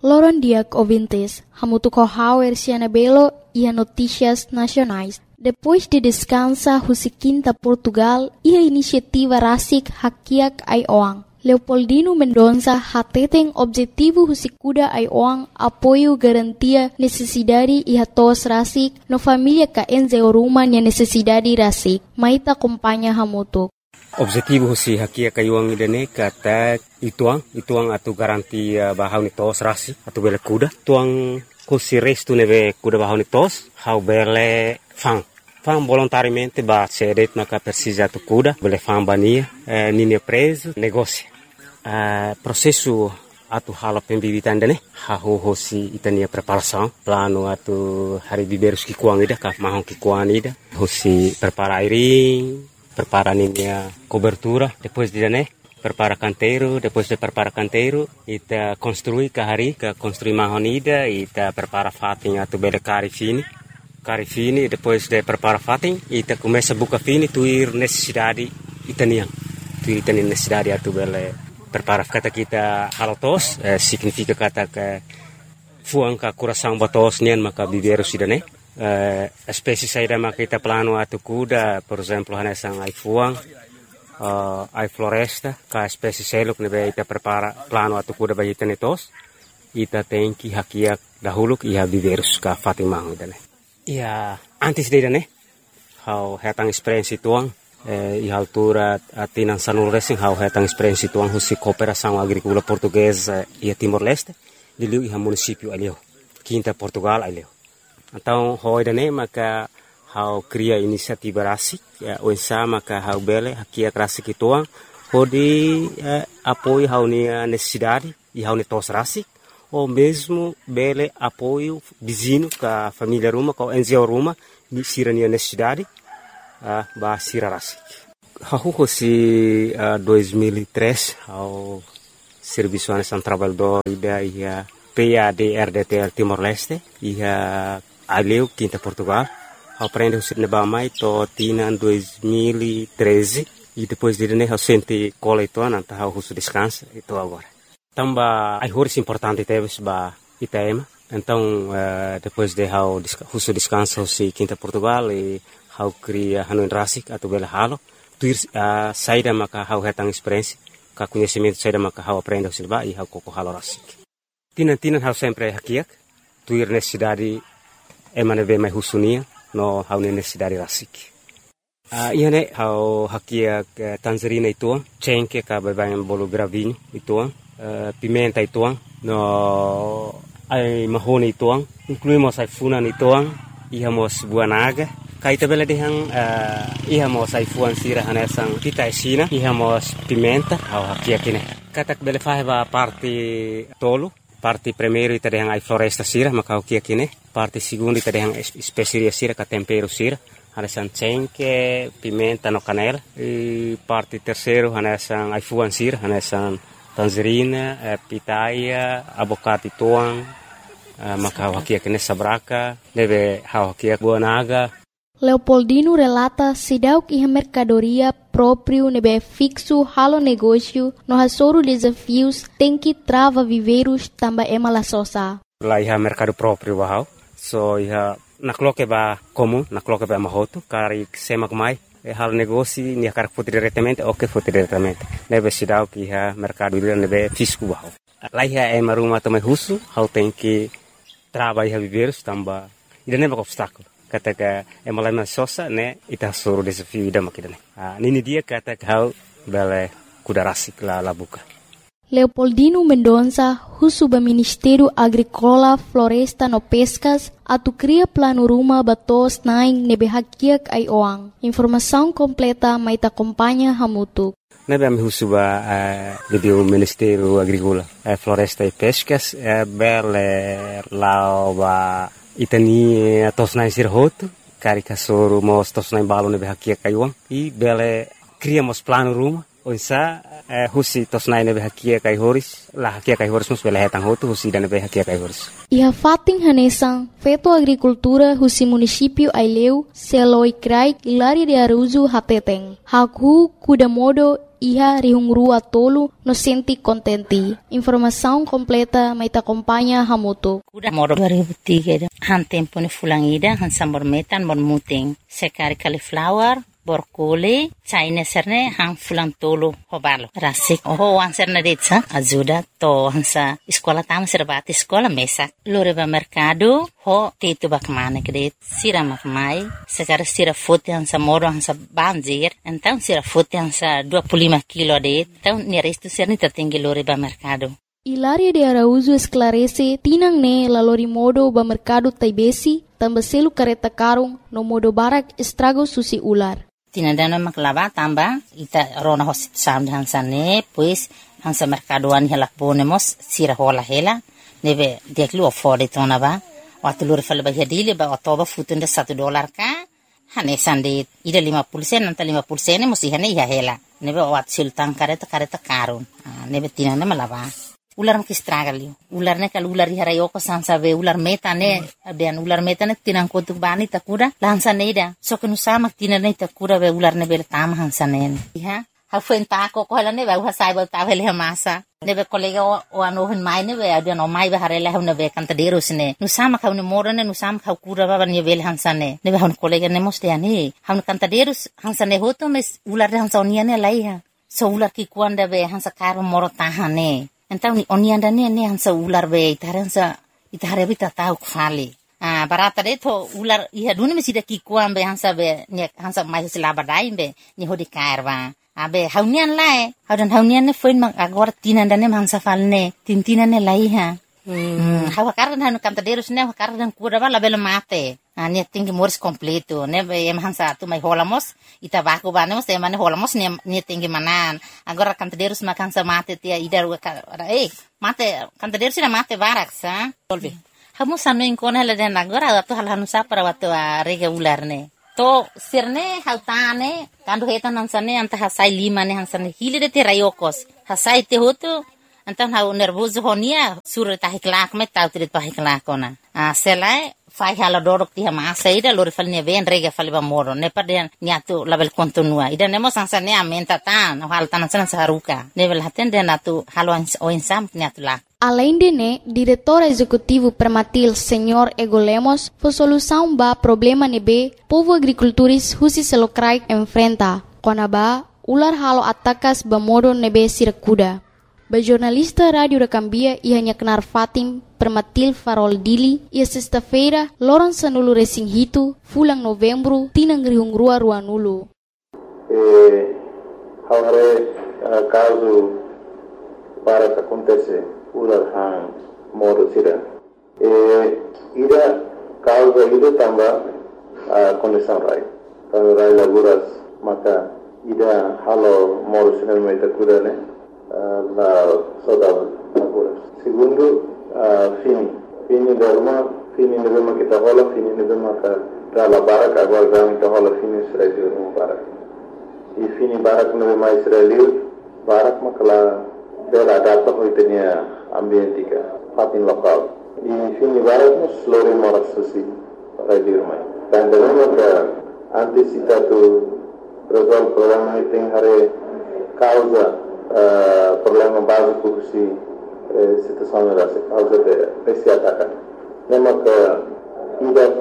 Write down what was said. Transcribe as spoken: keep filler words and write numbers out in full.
Loron Diak ouvintes, hamutu kohau ersiana belo e notícias nacionais. Depois de descansa Husiquinta Portugal e a iniciativa Rasik Hakiak Aioang. Leopoldino Mendonça hateten objetivo Husikuda Aioang apoio garantia necessidade e hatos Rasik no família ka enzeoruma nia necessidade Rasik. Maita acompanha hamutu. Objetivo si hakia kayuang idane kata ituang ituang atu garantia bahau ni tos rasi atu bele kuda tuang kusi restu neve kuda bahau ni tos hau bele fang fang volontariamente ba cedet maka persija tu kuda bele fang bania eh, nini preso negócio eh, processo atu hala pembibitan dane hau hosi itania preparação plano atu hari biberus ki kuang ida ka mahong ki kuang ida hosi prepara airing prepara a cobertura, depois de né, prepara canteiro, depois de prepara canteiro, ita construi kahari, ka construi mahonida, ita prepara fatin atu bele cari fini, cari fini, depois de prepara fatin, ita começa buka fini, tuir necessidade itanian, tuir itanian necessidade atu bele prepara kata kita halotos, eh, significa kata que fuang ka coração batos nian maka biberu sidane. Uh, espécie saída maka kita plano atu kuda, por exemplo, hanesang ai fuang, uh, ai floresta, ka espécie seluk nebe ita prepara plano atu kuda bagi tenetos, ita tenki hakiak dahuluk iha biverus ka fatimang idane. Ia antes de idane, hau hetang experiência tuang, eh, iha altura atinan sanul racing hau hetang experiência tuang husi cooperação agrícola portuguesa ia Timor-Leste, liliu iha município alio, Quinta Portugal alio. Então, hoje né, maka hau cria inisiativa rasik, o ensa maka hau bele hakia rasik ituang, hodi eh, apoio hau ni necessidade e hau ni tos rasik, ou mesmo bele apoio vizinho ka família ruma, ka enzio ruma, ni sira ni necessidade, uh, ba sira rasik. Hau hosi uh, dois mil e três, hau serviço anesan trabalhador ida ia P A D R D T L Timor-Leste, ia Aleu, Quinta Portugal, aprende o sir nebamai to tina dois mil e treze e depois de né eu senti cola e toa nanta hau husu descansa e to agora. Tamba ai horas importante teve ba Itaema, então uh, depois de hau husu descansa si Quinta Portugal e hau cria hanuin rasik atau bela halo, tuir uh, saída maka hau hetang experiência, ka conhecimento saída maka hau aprende o sir ba e hau koko halo rasik. Tina tina hau sempre hakiak, tuir necessidade emane ve mai husunia no hau necessidade rasik. Uh, ia ne hau hakia uh, tangerina ituang, cengke ka bebangan bolu gravinho ituang, uh, pimenta ituang, no ai mahoni ituang, incluímos ai funan ituang, iha mos buah naga, kai tabela dehang uh, iha mos ai fuan sira hanesang kita esina, iha mos pimenta hau hakia kine. Katak bele faheba parte tolu, parte primeiro ita dehang ai floresta sira maka hakia kine. Parte segundo ita dehang especiaria sira ka tempero sira, hanesan cengke, pimenta no canela. E parte terceiro hanesan ai fuan sira, hanesan tangerina, eh, pitaia, abocate tuang, eh, maka hakia kine sabraka, deve hakia buah naga. Leopoldino relata sidauk iha mercadoria próprio nebe fixo halo negócio no hasoro desafios tem que trava viveiros tamba ema la sosa. Lá iha mercado próprio bahau, so iha nakloke ba comum, nakloke ba mahoto, kari semak mai, e halo negócio ni kar foto diretamente ou que foto diretamente. Nebe sidauk iha mercado nebe fixo bahau. Lá iha ema rumah tamai husu, hau tem que trava iha viveiros tamba, ida nebe obstáculo. Kata ka emalama sosa ne ita suru desafio ida makidane. Ah nini dia kata kau bele kuda rasik la la buka. Leopoldino Mendonça, husuba Ministério Agrícola, Floresta no Pescas, atu cria plano ruma batos naing nebe hakiak ai oang. Informação completa mai ta acompanha hamutu. Nebe am husuba uh, do Ministério Agrícola, uh, Floresta e Pescas, uh, bele la ba itani tosnai sirhoto, cari kasoro mos tosnai balo nebe hakia kayuang, e bele criamos plano ruma, Oisa eh, husi tos nai nebe hakia kai horis la hakia kai horis mus bela hetang hotu husi dan nebe hakia kai horis. Iha fating hanesang feto agricultura husi município Aileu seloi krai Hilaria de Araújo hateteng. Haku kuda modo iha rihungrua tolu no senti contenti. Informação completa mai ta acompanha hamoto. Kuda modo dua ribu tiga han tempo ni fulangida han sambor metan mon muting sekari cauliflower borkole China serne hang fulang tolo hobalo rasik oh wan serne detsa ajuda to hansa sekolah tam serbati sekolah mesak lore ba mercado ho tetu bakmane kede sira makmai sekarang sira foto hansa moro hansa banjir então sira foto hansa dua puluh lima kilo de então ni resto serne tertinggi lore ba mercado. Hilaria de Araújo esclarece tinang ne la lori modo ba mercado taibesi tambah selu kereta karung no modo barak estrago susi ular. Tinadana maklaba tamba ita rona hosit sam hansa ne pues hansa mercadoan hela ponemos sira hola hela nebe deklu afford tona ba watulur fal ba hedile ba otoba futunda satu dolar ka hane sande ida lima puluh sen nanta lima puluh sen musi hane ya hela nebe wat sultan kareta kareta karun nebe tinana malaba ular makistragali ular ne kal ular harayo ko sansa be ular meta ne abian ular meta ne tinang ko tu bani takura lansa ne da so kenu sama tinane takura be ular ne bel tam hansa ne ha ha fuenta ko ko hala ne ba ha sai ba ta vele masa ne be kolega o ano hin mai ne be abian o mai be harela ne be kanta deros ne nu sama ka ne moro ne nu sama ka kura ba ne bel hansa ne ne be han kolega ne moste ani han kanta deros hansa ne hoto mes ular hansa onia ne lai ha so ular ki kuanda be hansa karo moro tahane. Então ni onianda ne ne hansa ular be itaransa itare bita tau kfali ah barata de to ular iha dune mesida ki kuambe hansa be ne hansa mai selaba dai be ni hodi karwa abe haunian lae haudan haunian ne foin mang agora tinanda ne hansa falne tintina ne lai ha hmm hawa kardan hanu kantaderos ne kardan kuda bala bela mate ah ne tingi mors completo ne be em hansa tu mai holamos ita baku banemos e mane holamos ne ne tingi manan agora kantaderos ma hansa mate tia idar eh mate kantaderos na mate barak sa solve hamu sanu inkona la den agora tu hal hanu sa para watu rega ular ne to sirne hautane kandu hetan hansane anta hasai lima ne hansane hilide te rayokos hasai te hotu antan hau nervoso honia sur ta hiklak met tau trit pa hiklak ona a selai fai hala dorok ti ma saida lor fal ne ven rega fal ba moro ne paden niatu label kontinua ida nemo sansane amenta tan hal tan san saruka level haten den atu halo o insam niatu la. Além de né, diretor executivo Prematil Senhor Ego Lemos, foi solução ba problema nebe povo agricultores husi selokrai enfrenta. Konaba ular halo atakas ba modo nebe sirakuda. Ba jornalista Rádio da Cambia ia nyaknar Fatim Prematil Farol Dili ia sexta-feira loran sanulu resing hitu fulang novembro tinang rihungrua ruanulu. Eh, haware uh, caso para que acontece ular hang modo sira. Eh, ida causa ida tamba uh, condição rai. Kalau rai laguras maka ida halo modo sira mai takuda ne uh, la soda laguras. Segundo uh, fini. Fini derma fini nebema kita hola fini nebema ka dala barak agora dami kita hola fini sira di rumah barak. I fini barak nebema Israel barak makala bela data hoitenia ambientika fatin lokal i fini barat mus lori moras susi radio rumai dan dengan ka antisipatu resolve problema iting hare causa uh, problema básico si eh, situação rasa causa de pesiataka nema ka ida